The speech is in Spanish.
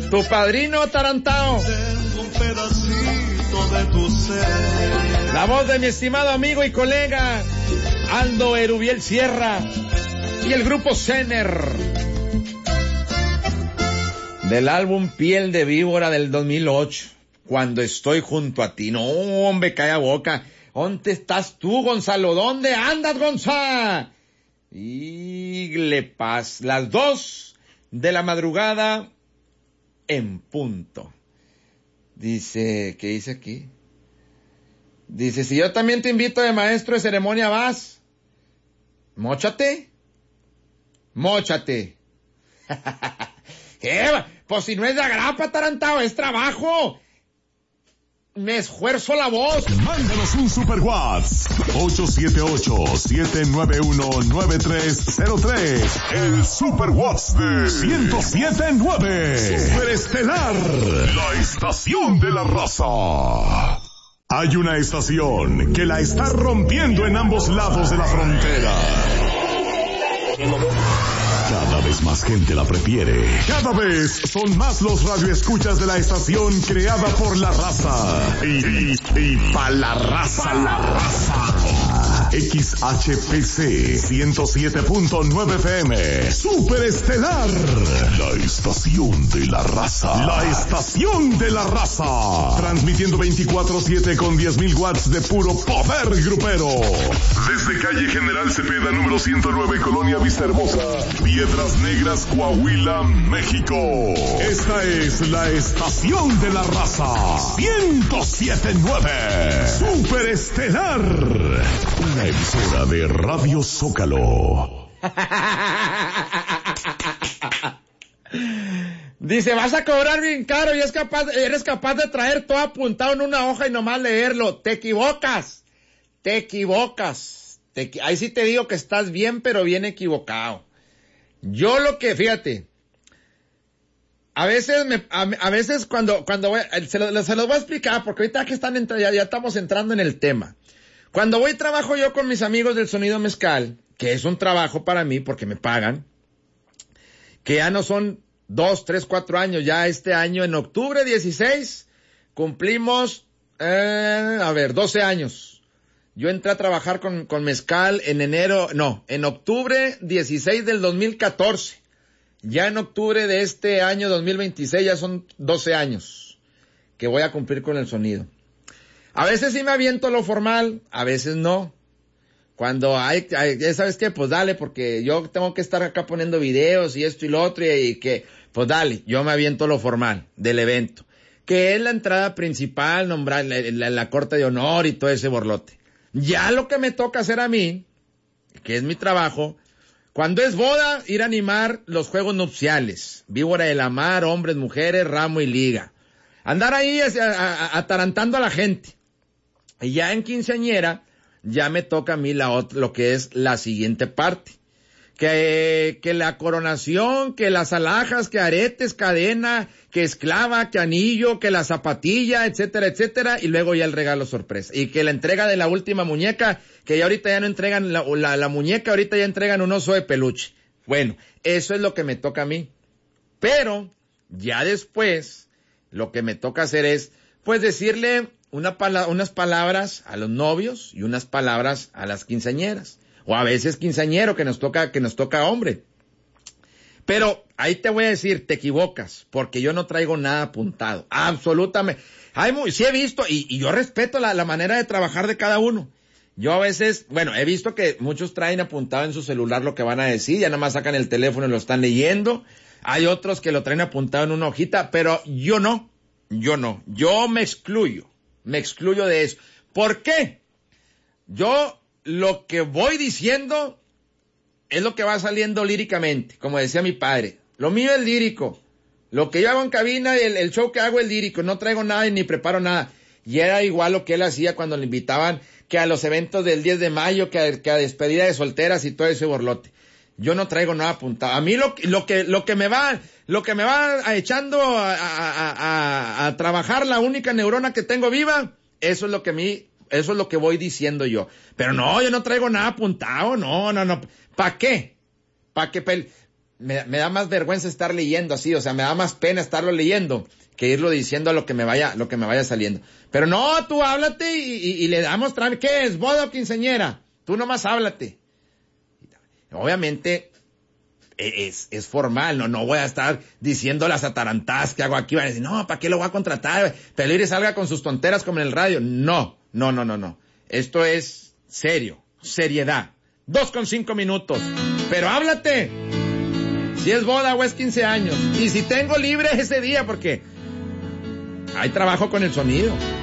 Tu padrino atarantado. Tengo un pedacito de tu ser. La voz de mi estimado amigo y colega Aldo Erubiel Sierra y el grupo Zener del álbum Piel de Víbora del 2008. Cuando estoy junto a ti. No, hombre, calla boca. ¿Dónde estás tú, Gonzalo? ¿Dónde andas, Gonzalo? Y le paz. Las 2 de la madrugada en punto. Dice, ¿qué dice aquí? Dice, si yo también te invito de maestro de ceremonia, vas. Móchate. Móchate. ¿Qué? Pues si no es de agrapa, atarantado, es trabajo. Me esfuerzo la voz. Mándanos un super WhatsApp 878-791-9303. El super WhatsApp de 107.9 Superestelar, la estación de la raza. Hay una estación que la está rompiendo en ambos lados de la frontera. Cada vez más gente la prefiere. Cada vez son más los radioescuchas de la estación creada por la raza. Y pa' la raza. XHPC 107.9 FM. Superestelar. La estación de la raza. La estación de la raza. Transmitiendo 24/7 con 10.000 watts de puro poder grupero. Desde calle General Cepeda, número 109, Colonia Vista Hermosa, Piedras Negras, Coahuila, México. Esta es la estación de la raza. 107.9 Superestelar. Una emisora de Radio Zócalo. Dice, vas a cobrar bien caro y eres capaz de traer todo apuntado en una hoja y nomás leerlo. Te equivocas. Ahí sí te digo que estás bien, pero bien equivocado. Yo lo que, fíjate, a veces cuando voy, se los voy a explicar, porque ahorita que ya estamos entrando en el tema. Cuando voy trabajo yo con mis amigos del Sonido Mezcal, que es un trabajo para mí porque me pagan, que ya no son 2, 3, 4 años, ya este año en octubre 16 cumplimos, 12 años. Yo entré a trabajar con Mezcal en octubre 16 del 2014. Ya en octubre de este año 2026 ya son 12 años que voy a cumplir con el sonido. A veces sí me aviento lo formal, a veces no. Cuando ya sabes qué, pues dale, porque yo tengo que estar acá poniendo videos y esto y lo otro y que, pues dale, yo me aviento lo formal del evento. Que es la entrada principal, nombrar la corte de honor y todo ese borlote. Ya lo que me toca hacer a mí, que es mi trabajo, cuando es boda, ir a animar los juegos nupciales. Víbora de la mar, hombres, mujeres, ramo y liga. Andar ahí atarantando a la gente. Y ya en quinceañera, ya me toca a mí lo que es la siguiente parte. Que la coronación, que las alhajas, que aretes, cadena, que esclava, que anillo, que la zapatilla, etcétera, etcétera, y luego ya el regalo sorpresa. Y que la entrega de la última muñeca, que ya ahorita ya no entregan la muñeca, ahorita ya entregan un oso de peluche. Bueno, eso es lo que me toca a mí. Pero, ya después, lo que me toca hacer es, pues decirle unas palabras a los novios y unas palabras a las quinceañeras. O a veces quinceañero que nos toca hombre. Pero ahí te voy a decir, te equivocas, porque yo no traigo nada apuntado. Absolutamente. Sí he visto, y yo respeto la manera de trabajar de cada uno. Yo a veces, he visto que muchos traen apuntado en su celular lo que van a decir, ya nada más sacan el teléfono y lo están leyendo. Hay otros que lo traen apuntado en una hojita, pero yo no. Yo me excluyo de eso. ¿Por qué? Lo que voy diciendo es lo que va saliendo líricamente, como decía mi padre. Lo mío es lírico. Lo que yo hago en cabina, el show que hago es lírico. No traigo nada y ni preparo nada. Y era igual lo que él hacía cuando le invitaban que a los eventos del 10 de mayo, que a despedida de solteras y todo ese borlote. Yo no traigo nada apuntado. A mí lo que me va echando a trabajar la única neurona que tengo viva, eso es lo que voy diciendo yo. Pero no, yo no traigo nada apuntado, no. ¿Para qué? me da más vergüenza estar leyendo así, o sea, me da más pena estarlo leyendo que irlo diciendo lo que me vaya saliendo. Pero no, tú háblate y le damos ¿qué es? ¿Boda o quinceañera? Tú nomás háblate. Obviamente, es formal, no voy a estar diciendo las atarantadas que hago aquí, van a decir, no, ¿para qué lo voy a contratar? Pelín salga con sus tonteras como en el radio. No. Esto es serio, seriedad. 2:05 minutos. Pero háblate. Si es boda o es 15 años. Y si tengo libre ese día, porque hay trabajo con el sonido.